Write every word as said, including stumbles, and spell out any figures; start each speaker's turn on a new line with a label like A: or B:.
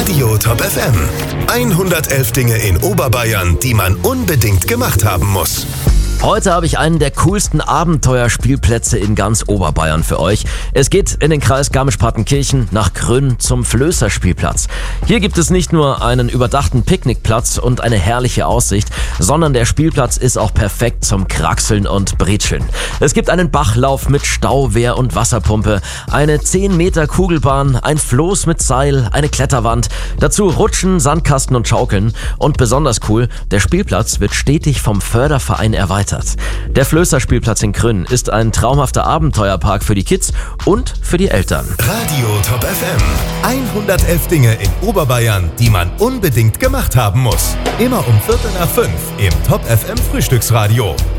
A: Radio Top F M. hundertelf Dinge in Oberbayern, die man unbedingt gemacht haben muss.
B: Heute habe ich einen der coolsten Abenteuerspielplätze in ganz Oberbayern für euch. Es geht in den Kreis Garmisch-Partenkirchen nach Grünn zum Flößerspielplatz. Hier gibt es nicht nur einen überdachten Picknickplatz und eine herrliche Aussicht, sondern der Spielplatz ist auch perfekt zum Kraxeln und Bretscheln. Es gibt einen Bachlauf mit Stauwehr und Wasserpumpe, eine zehn Meter Kugelbahn, ein Floß mit Seil, eine Kletterwand, dazu Rutschen, Sandkasten und Schaukeln. Und besonders cool, der Spielplatz wird stetig vom Förderverein erweitert. Der Flößerspielplatz in Grünn ist ein traumhafter Abenteuerpark für die Kids und für die Eltern.
A: Radio Top F M. hundertelf Dinge in Oberbayern, die man unbedingt gemacht haben muss. Immer um Viertel nach fünf im Top F M Frühstücksradio.